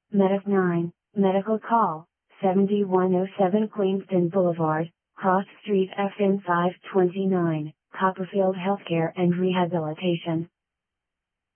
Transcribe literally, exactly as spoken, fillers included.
Medic nine, Medical Call, seventy-one oh seven Queenston Boulevard, Cross Street F N five twenty-nine, Copperfield Healthcare and Rehabilitation.